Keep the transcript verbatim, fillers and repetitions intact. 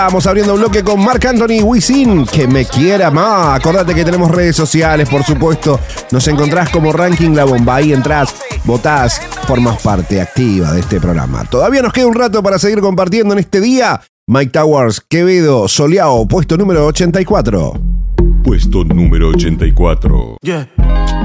Vamos abriendo bloque con Marc Anthony, Wisin, que me quiera más. Acordate que tenemos redes sociales, por supuesto. Nos encontrás como Ranking La Bomba. Ahí entrás, votás, formás parte activa de este programa. Todavía nos queda un rato para seguir compartiendo en este día. Mike Towers, Quevedo, Soleao, puesto número ochenta y cuatro. Puesto número ochenta y cuatro. Yeah.